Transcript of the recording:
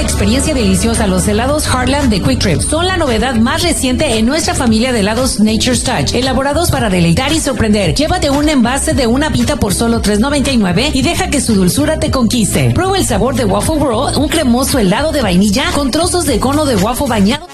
experiencia deliciosa los helados Heartland de Quick Trip. Son la novedad más reciente en nuestra familia de helados Nature's Touch, elaborados para deleitar y sorprender. Llévate un envase de una pita por solo $3.99 y deja que su dulzura te conquiste. Prueba el sabor de Waffle World, un cremoso helado de vainilla con trozos de cono de waffle bañado